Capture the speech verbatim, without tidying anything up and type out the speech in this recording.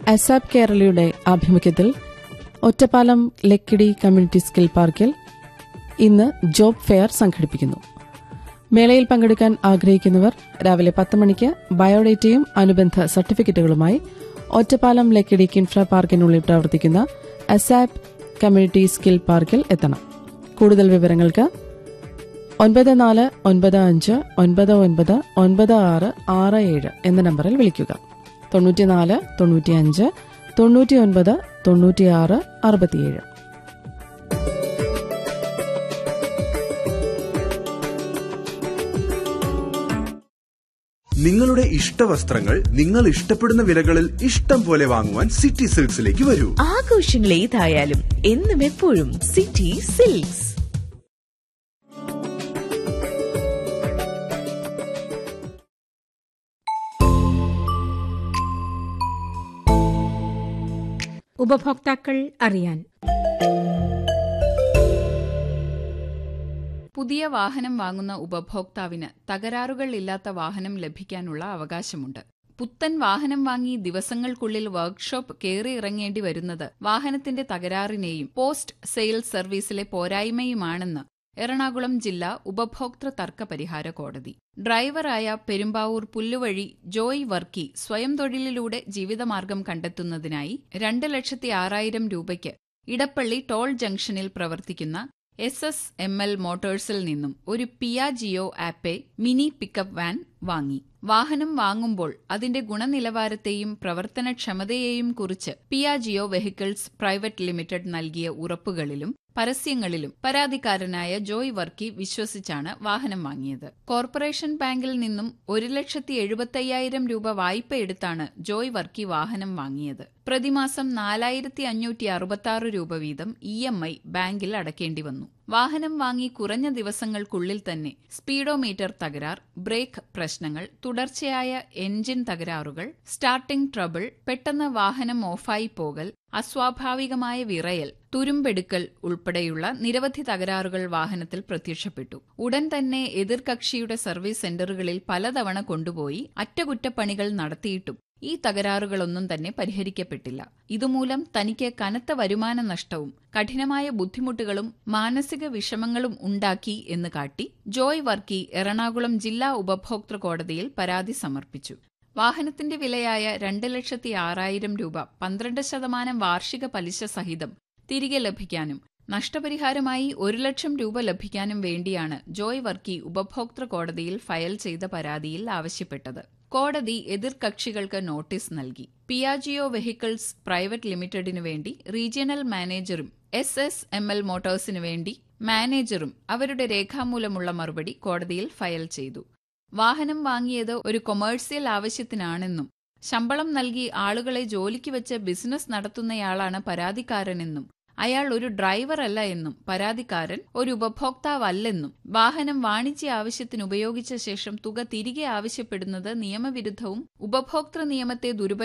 ASAP കേരളയുടെ ആഭിമുഖ്യത്തിൽ Ottapalam Lakkidi community skill പാർക്കിൽ ഇന്ന് ജോബ് ഫെയർ സംഘടിപ്പിക്കുന്നു. മേളയിൽ പങ്കെടുക്കാൻ ആഗ്രഹിക്കുന്നവർ രാവിലെ പത്ത് മണിക്ക് ബയോഡേറ്റയും അനുബന്ധ സർട്ടിഫിക്കറ്റുകളുമായി ഒറ്റപ്പാലം ലക്കിടി കിൻഫ്ര പാർക്കിനുള്ളിൽ പ്രവർത്തിക്കുന്ന അസാപ് കമ്മ്യൂണിറ്റി സ്കിൽ പാർക്കിൽ എത്തണം. കൂടുതൽ വിവരങ്ങൾക്ക് ഒൻപത് നാല് ഒൻപത് അഞ്ച് ഒൻപത് ഒൻപത് ഒൻപത് ആറ് ആറ് ഏഴ് എന്ന നമ്പറിൽ വിളിക്കുക. തൊണ്ണൂറ്റിനാല് തൊണ്ണൂറ്റിയഞ്ച് തൊണ്ണൂറ്റിയൊൻപത് തൊണ്ണൂറ്റിയാറ് അറുപത്തിയേഴ്. നിങ്ങളുടെ ഇഷ്ടവസ്ത്രങ്ങൾ നിങ്ങൾ ഇഷ്ടപ്പെടുന്ന വിലകളിൽ ഇഷ്ടം പോലെ വാങ്ങുവാൻ സിറ്റി സിൽക്സിലേക്ക് വരൂ. ആഘോഷങ്ങൾ ഏതായാലും എന്നും എപ്പോഴും സിറ്റി സിൽക്സ്. ഉപഭോക്താക്കൾ അറിയാൻ. പുതിയ വാഹനം വാങ്ങുന്ന ഉപഭോക്താവിന് തകരാറുകൾ ഇല്ലാത്ത വാഹനം ലഭിക്കാനുള്ള അവകാശമുണ്ട്. പുത്തൻ വാഹനം വാങ്ങി ദിവസങ്ങൾക്കുള്ളിൽ വർക്ക്ഷോപ്പ് കയറിയിറങ്ങേണ്ടി വരുന്നത് വാഹനത്തിന്റെ തകരാറിനെയും പോസ്റ്റ് സെയിൽസ് സർവീസിലെ പോരായ്മയുമാണെന്ന് എറണാകുളം ജില്ലാ ഉപഭോക്തൃ തർക്ക പരിഹാര കോടതി. ഡ്രൈവറായ പെരുമ്പാവൂർ പുല്ലുവഴി ജോയ് വർക്കി സ്വയം തൊഴിലിലൂടെ ജീവിതമാർഗം കണ്ടെത്തുന്നതിനായി രണ്ട് ലക്ഷത്തി ആറായിരം രൂപയ്ക്ക് ഇടപ്പള്ളി ടോൾ ജംഗ്ഷനിൽ പ്രവർത്തിക്കുന്ന എസ് എസ് എം എൽ മോട്ടോഴ്സിൽ നിന്നും ഒരു പിയാജിയോ ആപ്പെ മിനി പിക്കപ്പ് വാൻ വാങ്ങി. വാഹനം വാങ്ങുമ്പോൾ അതിന്റെ ഗുണനിലവാരത്തെയും പ്രവർത്തനക്ഷമതയെയും കുറിച്ച് പിയാജിയോ വെഹിക്കിൾസ് പ്രൈവറ്റ് ലിമിറ്റഡ് നൽകിയ ഉറപ്പുകളിലും പരസ്യങ്ങളിലും പരാതിക്കാരനായ ജോയ് വർക്കി വിശ്വസിച്ചാണ് വാഹനം വാങ്ങിയത്. കോർപ്പറേഷൻ ബാങ്കിൽ നിന്നും ഒരു ലക്ഷത്തി എഴുപത്തയ്യായിരം രൂപ വായ്പ എടുത്താണ് ജോയ് വർക്കി വാഹനം വാങ്ങിയത്. പ്രതിമാസം നാലായിരത്തി അഞ്ഞൂറ്റി അറുപത്തി രൂപ വീതം ഇ എം ഐ ബാങ്കിൽ അടയ്ക്കേണ്ടി വന്നു. വാഹനം വാങ്ങി കുറഞ്ഞ ദിവസങ്ങൾക്കുള്ളിൽ തന്നെ സ്പീഡോമീറ്റർ തകരാർ, ബ്രേക്ക് പ്രശ്നങ്ങൾ, തുടർച്ചയായ എൻജിൻ തകരാറുകൾ, സ്റ്റാർട്ടിംഗ് ട്രബിൾ, പെട്ടെന്ന് വാഹനം ഓഫായി പോകൽ, അസ്വാഭാവികമായ വിറയൽ, തുരുമ്പെടുക്കൽ ഉൾപ്പെടെയുള്ള നിരവധി തകരാറുകൾ വാഹനത്തിൽ പ്രത്യക്ഷപ്പെട്ടു. ഉടൻ തന്നെ എതിർകക്ഷിയുടെ സർവീസ് സെന്ററുകളിൽ പലതവണ കൊണ്ടുപോയി അറ്റകുറ്റപ്പണികൾ നടത്തിയിട്ടും ഈ തകരാറുകളൊന്നും തന്നെ പരിഹരിക്കപ്പെട്ടില്ല. ഇതുമൂലം തനിക്ക് കനത്ത വരുമാന നഷ്ടവും കഠിനമായ ബുദ്ധിമുട്ടുകളും മാനസിക വിഷമങ്ങളും ഉണ്ടാക്കി എന്ന് കാട്ടി ജോയ് വർക്കി എറണാകുളം ജില്ലാ ഉപഭോക്തൃ കോടതിയിൽ പരാതി സമർപ്പിച്ചു. വാഹനത്തിന്റെ വിലയായ രണ്ട് ലക്ഷത്തി ആറായിരം രൂപ പന്ത്രണ്ട് ശതമാനം വാർഷിക പലിശ സഹിതം തിരികെ ലഭിക്കാനും നഷ്ടപരിഹാരമായി ഒരു ലക്ഷം രൂപ ലഭിക്കാനും വേണ്ടിയാണ് ജോയ് വർക്കി ഉപഭോക്തൃ കോടതിയിൽ ഫയൽ ചെയ്ത പരാതിയിൽ ആവശ്യപ്പെട്ടത്. കോടതി എതിർകക്ഷികൾക്ക് നോട്ടീസ് നൽകി. പിയാജിയോ വെഹിക്കിൾസ് പ്രൈവറ്റ് ലിമിറ്റഡിനു വേണ്ടി regional മാനേജറും S S M L മോട്ടോഴ്സിനു വേണ്ടി മാനേജറും അവരുടെ രേഖാമൂലമുള്ള മറുപടി കോടതിയിൽ ഫയൽ ചെയ്തു. വാഹനം വാങ്ങിയത് ഒരു കൊമേഴ്സ്യൽ ആവശ്യത്തിനാണെന്നും ശമ്പളം നൽകി ആളുകളെ ജോലിക്ക് വെച്ച് ബിസിനസ് നടത്തുന്നയാളാണ് പരാതിക്കാരനെന്നും അയാൾ ഒരു ഡ്രൈവറല്ല എന്നും പരാതിക്കാരൻ ഒരു ഉപഭോക്താവല്ലെന്നും വാഹനം വാണിജ്യ ആവശ്യത്തിന് ഉപയോഗിച്ച ശേഷം തുക തിരികെ ആവശ്യപ്പെടുന്നത് നിയമവിരുദ്ധവും ഉപഭോക്തൃ നിയമത്തെ ദുരുപ